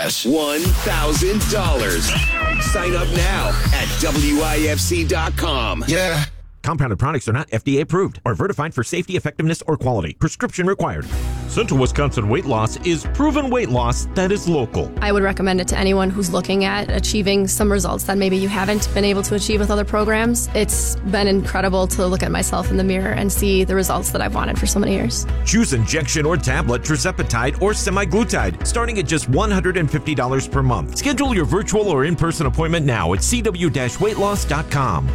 cash. $1,000. Sign up now at WIFC.com. Yeah. Compounded products are not FDA approved or certified for safety, effectiveness, or quality. Prescription required. Central Wisconsin Weight Loss is proven weight loss that is local. I would recommend it to anyone who's looking at achieving some results that maybe you haven't been able to achieve with other programs. It's been incredible to look at myself in the mirror and see the results that I've wanted for so many years. Choose injection or tablet, tirzepatide, or semaglutide, starting at just $150 per month. Schedule your virtual or in-person appointment now at cw-weightloss.com.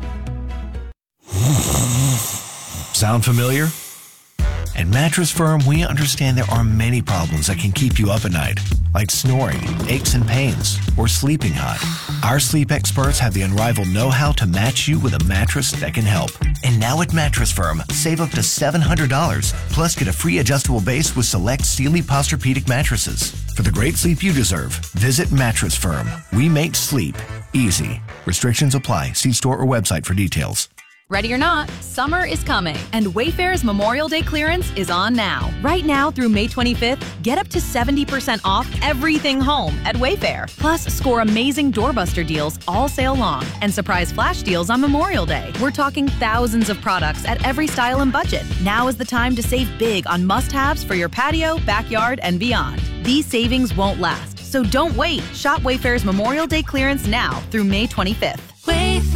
Sound familiar? At Mattress Firm, we understand there are many problems that can keep you up at night, like snoring, aches and pains, or sleeping hot. Our sleep experts have the unrivaled know-how to match you with a mattress that can help. And now at Mattress Firm, save up to $700, plus get a free adjustable base with select Sealy Posturepedic mattresses. For the great sleep you deserve, visit Mattress Firm. We make sleep easy. Restrictions apply. See store or website for details. Ready or not, summer is coming, and Wayfair's Memorial Day clearance is on now. Right now through May 25th, get up to 70% off everything home at Wayfair. Plus, score amazing doorbuster deals all sale long and surprise flash deals on Memorial Day. We're talking thousands of products at every style and budget. Now is the time to save big on must-haves for your patio, backyard, and beyond. These savings won't last, so don't wait. Shop Wayfair's Memorial Day clearance now through May 25th.